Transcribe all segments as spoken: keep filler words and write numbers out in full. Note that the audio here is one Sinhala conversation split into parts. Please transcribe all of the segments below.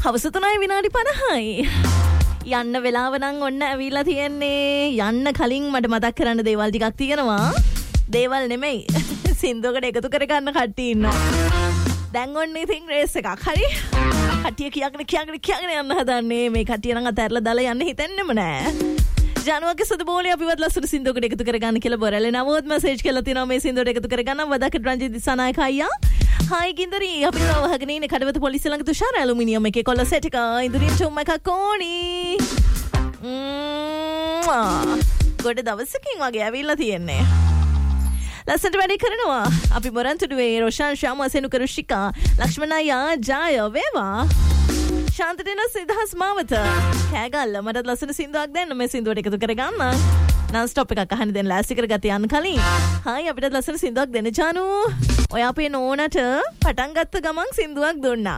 හවස තුනයි විනාඩි පනහයි. යන්න වෙලාව නම් ඔන්න ඇවිල්ලා තියෙන්නේ. යන්න කලින් මට මතක් කරන්න දේවල් ටිකක් තියෙනවා. දේවල් නෙමෙයි. සින්දුවකට එකතු කරගන්න කට්ටිය ඉන්නවා. දැන් ඔන්න ඉතින් රේස් එකක්. හරි? කට්ටිය කියාගෙන කියාගෙන කියාගෙන යන්න හදන්නේ. මේ කට්ටිය නම් අතහැරලා දාලා යන්න හිතෙන්නෙම නෑ. ජානුවගේ සුදු බෝලේ අපිවත් ලස්සන සින්දුවකට එකතු කරගන්න කියලා බොරලේ නවොත් මෙසේජ් කරලා තිනවා මේ සින්දුවට එකතු කරගන්න වදකට රංජිත් දිසානායක අයියා. හායි ගින්දරි අපි වහගෙන ඉන්නේ කඩවත පොලිසිය ළඟ තුෂාර ඇලුමිනියම් එකේ කොල්ල සෙට් එක ඉදිරියෙන් චුම්ම එකක් ඕනි. ගොඩ දවසකින් වගේ ඇවිල්ලා තියෙන්නේ. ලස්සනට වැඩි කරනවා. අපි මොරන්තුඩුවේ රොෂාන් ශාම අසෙනුක රුෂිකා ලක්ෂ්මණ අයියා ජය වේවා. ශාන්තටන සිදහස් මාවත කෑගල්ල මටත් ලස්සන සින්දුවක් දෙන්න මේ සින්දුවට එකතු කරගන්න. නන් ස්ටොප් එකක් අහන්න දෙන්න ලෑස්ති කරගත්ත යන්න කලින් හායි අපිට ලස්සන සින්දුවක් දෙන්න ජානු. ඔය අපේ නෝනට පටන් ගත්ත ගමන් සින්දුවක් දුන්නා.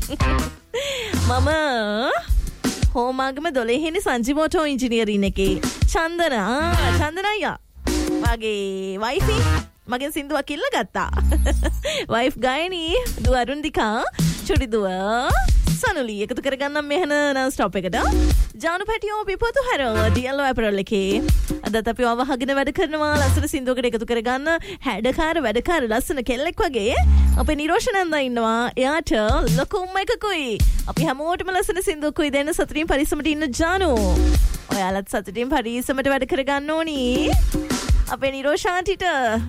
මම හෝමාගම දොළහෙනි සංජිමෝටෝ ඉංජිනියරින් එකේ චන්දන චන්දන අයියා වගේ වයිෆි මගෙන් සින්දුවක් ඉල්ල ගත්තා. වයිෆ් ගායනී දුව අරුන්දිකා චුඩි දුව සනුලි එකතු කරගන්නම් මෙහෙන නන් ස්ටොප් එකට. ජානු පැටියෝ පිපොතු හැර ඩීඑල්ஓ ඇපරල් එකේ අදත් අපි අවහගෙන වැඩ කරනවා. ලස්සන සින්දුවකට එකතු කරගන්න හැඩකාර වැඩකාර ලස්සන කෙල්ලෙක් වගේ අපේ නිරෝෂණන්දා ඉන්නවා. එයාට ලොකුම එකකුයි. අපි හැමෝටම ලස්සන සින්දුවකුයි දෙන්න සතුටින් පරිස්සමට ඉන්න ජානු. ඔයාලත් සතුටින් පරිස්සමට වැඩ කරගන්න ඕනි. අපේ නිරෝෂාන්ටිට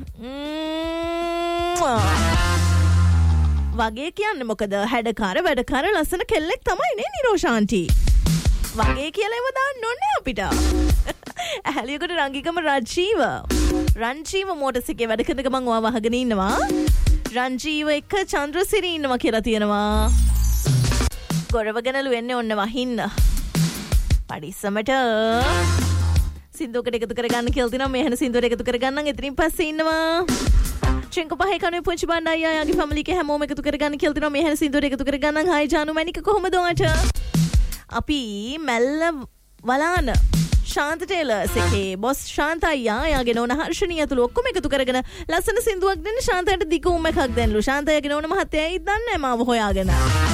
වගේ කියන්නේ මොකද හැඩකාර වැඩකාර ලස්සන කෙල්ලෙක් තමයි නේ නිරෝෂාන්ටි. වගේ කියලා ඒව දාන්න ඕනේ අපිට. ඇහැලියකට රංගිකම රජීව රංජීව මෝටර්ස් එකේ වැඩ කරන ගමන් ඔයා වහගෙන ඉන්නවා. රංජීව එක්ක චන්ද්‍රසිරි ඉන්නවා කියලා තියෙනවා. ගොරවගෙනලු වෙන්නේ ඔන්න වහින්න. පරිස්සමට සින්දුවකට එකතු කරගන්න කියලා තියෙනවා. මෙහෙන සින්දුවට එකතු කරගන්න එතනින් පස්සේ ඉන්නවා. චෙන්කෝ පහේ කනුවේ පුංචි බණ්ඩ අයියා යාගේ ෆැමිලි එකේ හැමෝම එකතු කරගන්න කියලා තියෙනවා. මෙහෙන සින්දුවට එකතු කරගන්න. හායි ජානු මැනික කොහමද ඔයාට? අපි මැල්ල වලාන ශාන්ත ටේලර්ස් එකේ බොස් ශාන්ත අයියා යාගේ නෝන හර්ෂණී ඇතුළු ඔක්කොම එකතු කරගෙන ලස්සන සින්දුවක් දෙන්න. ශාන්තයට දිගුම් එකක් දෙන්නලු. ශාන්තයාගේ නෝන මහත්තයා ඇයි දන්නේ මාව හොයාගෙන.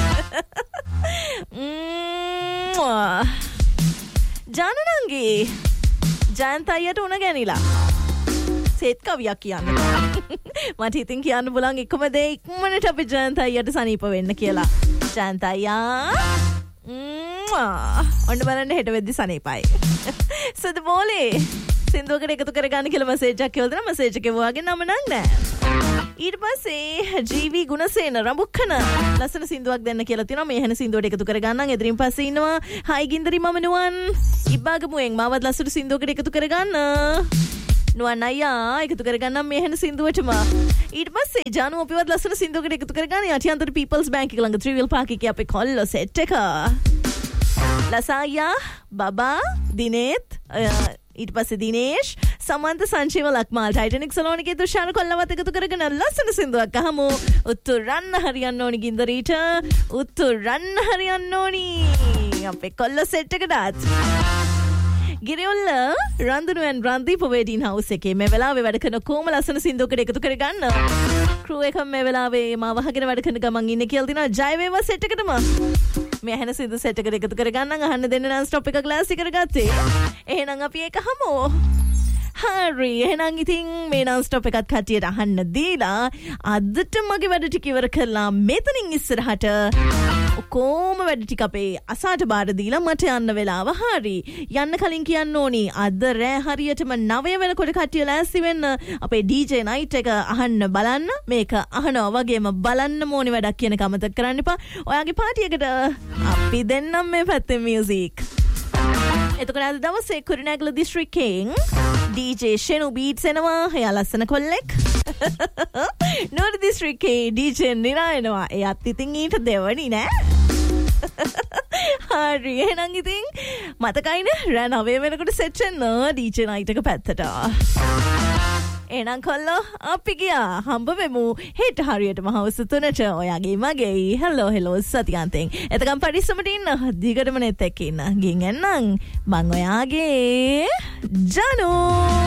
ජානු නංගී ජයන්ත අයියට උණ ගැනිලා සේත් කවියක් කියන්න. මට ඉතින් කියන්න බුලන් එකම දේ ඉක්මනට අපි ජයන්ත අයියට සනීප වෙන්න කියලා. ජයන්ත අයියා ඔන්න බලන්න හෙට වෙද්දි සනීපයි. සුදු බෝලේ සින්දුවකට එකතු කරගන්න කියලා මැසේජ් එකක් කියලා දෙනවා. මැසේජ් එකේ වගේ නම නම් නෑ. ඊට පස්සේ ජීවි ගුණසේන රඹුක්කන ලස්සන සින්දුවක් දෙන්න කියලා තියෙනවා. මේ හැන සින්දුවට එකතු කරගන්න. එදිරින් පස්සේ ඉන්නවා හයි ගින්දරි මම නුවන් ඉබ්බාගමුවෙන් මාවත් ලස්සන සින්දුවකට එකතු කරගන්න. නුවන් අයියා එකතු කරගන්නම් මේ හැන සින්දුවටම. ඊට පස්සේ ජානු අපිවත් ලස්සන සින්දුවකට එකතු කරගන්න. යටිඅන්තර පීපල්ස් බැංක් එක ළඟ ත්‍රිවිල් පාක් එකේ අපේ කොල්ල සෙට් එක. ලසායා බබා දිනේත් ඊට පස්සේ දිනේෂ් සමන්ත සංජීව ලක්මාල් ටයිටනික් සලෝන් එකේ තුෂාර කොල්ලවත් එකතු කරගෙන ලස්සන සින්දුවක් අහමු. උතුරන්න හරියන්න ඕනි ගින්දරීට. උතුරන්න හරියන්න ඕනි අපේ කොල්ල සෙට් එකටත්. ගිරියොල්ල රන්දුනුවෙන් රන්දීප වේඩින් හවුස් එකේ මේ වෙලාවේ වැඩ කරන කොම ලස්සන සින්දුවකට එකතු කරගන්න. ක්‍රූ එක මේ වෙලාවේ මාව අහගෙන වැඩ කරන ගමන් ඉන්නේ කියලා දිනවා. ජය වේවා සෙට් එකටම. මේ ඇහෙන සින්දු සෙට් එකට එකතු කරගන්න අහන්න දෙන්න නම් ස්ටොප් එක ක්ලාස් එක කරගත්තේ. එහෙනම් අපි ඒක හමු. හරි එහෙනම් ඉතින් මේ නම් ස්ටොප් එකත් කට්ටියට අහන්න දීලා අදට මගේ වැඩ ටික ඉවර කරලා මෙතනින් ඉස්සරහට කොහොම වැඩ ටික අපේ අසාට බාර දීලා මට යන්න වෙලාව. හරි යන්න කලින් කියන්න ඕනි අද රෑ හරියටම නවය වෙනකොට කට්ටිය ලෑස්ති වෙන්න අපේ ඩීජේ නයිට් එක අහන්න බලන්න. මේක අහනවා වගේම බලන්න ඕනි වැඩක් කියන එක අමතක කරන්න එපා. ඔයාගේ පාටියකට අපි දෙන්නම් මේ පැත්තේ මියුසික්. එතකොට අද දවසේ කුරුණෑගල දිස්ත්‍රික්කයෙන් ඩීජේ ෂෙනු බීට්ස් එනවා. එයා ලස්සන කොල්ලෙක්. නෝර දිස්ත්‍රික්කේ ඩීජේ නිරා එනවා. එයාත් ඉතින් ඊට දෙවනි නෑ. හරි එහෙනම් ඉතින් මතකයිනේ රෑ නවය වෙනකොට සෙට් වෙන්න ඩීජේ නයිට් එක පැත්තට. එහෙනම් කොල්ලෝ අපි ගියා හම්බ වෙමු හෙට හරියටම හවස තුනට ඔයාගේ මගේ හෙලෝ හෙලෝ සතියන්තෙන්. එතකම් පරිස්සමට ඉන්න දිගටම net එකේ ඉන්න. ගින් එන්නම් මං ඔයාගේ ජානු.